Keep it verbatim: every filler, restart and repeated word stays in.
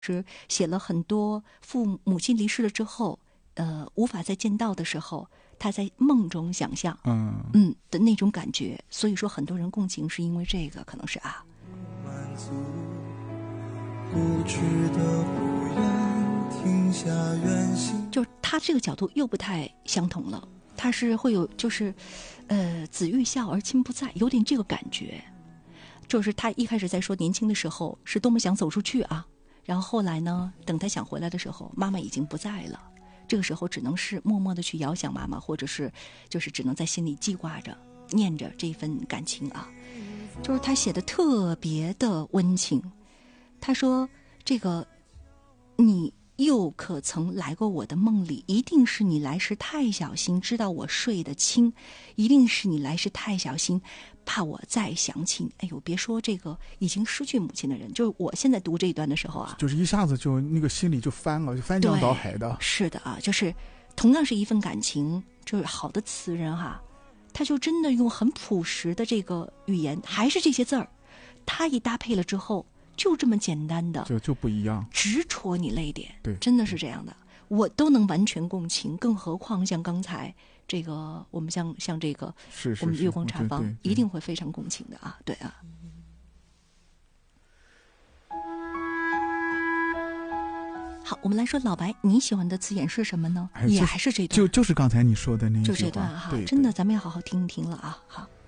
是写了很多父母亲离世了之后，呃，无法再见到的时候，他在梦中想象， 嗯嗯的那种感觉。所以说，很多人共情是因为这个，可能是啊。 满足，不知的不愿停下远行。 就是他这个角度又不太相同了，他是会有就是，呃，子欲孝而亲不在，有点这个感觉。就是他一开始在说年轻的时候是多么想走出去啊，然后后来呢，等他想回来的时候，妈妈已经不在了，这个时候只能是默默的去遥想妈妈，或者是就是只能在心里记挂着念着这份感情啊。就是他写的特别的温情。他说这个你又可曾来过我的梦里，一定是你来时太小心，知道我睡得轻，一定是你来时太小心，怕我再想起你。哎呦，别说这个已经失去母亲的人，就是我现在读这一段的时候啊， 就是一下子就那个心里就翻了，就翻江倒海的。 是的啊，就是同样是一份感情，就是好的词人哈、啊，他就真的用很朴实的这个语言，还是这些字儿，他一搭配了之后，就这么简单的， 就就不一样， 直戳你泪点。 对， 真的是这样的，我都能完全共情，更何况像刚才这个，我们像像这个， 是是我们月光茶坊一定会非常共情的啊，对啊。好，我们来说老白，你喜欢的字眼是什么呢？ 哎、 也还是这段， 就就是刚才你说的那一句话， 就这段哈， 对， 真的，咱们要好好听一听了啊，好。